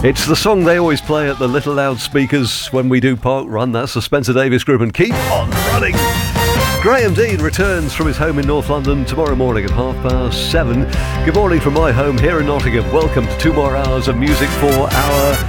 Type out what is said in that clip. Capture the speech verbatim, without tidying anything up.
It's the song they always play at the little loudspeakers when we do Park Run. That's the Spencer Davis Group, and keep on running. Graham Dean returns from his home in North London tomorrow morning at half past seven. Good morning from my home here in Nottingham. Welcome to two more hours of music for our